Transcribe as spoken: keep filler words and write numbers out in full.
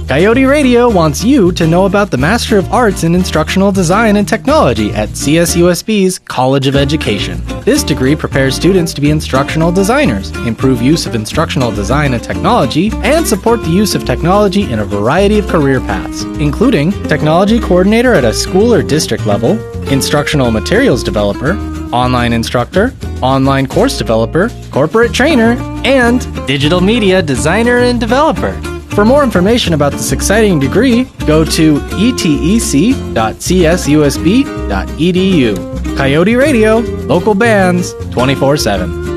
Coyote Radio wants you to know about the Master of Arts in Instructional Design and Technology at C S U S B's College of Education. This degree prepares students to be instructional designers, improve use of instructional design and technology, and support the use of technology in a variety of career paths, including technology coordinator at a school or district level, instructional materials developer, online instructor, online course developer, corporate trainer, and digital media designer and developer. For more information about this exciting degree, go to e t e c dot c s u s b dot e d u. Coyote Radio, local bands, twenty-four seven.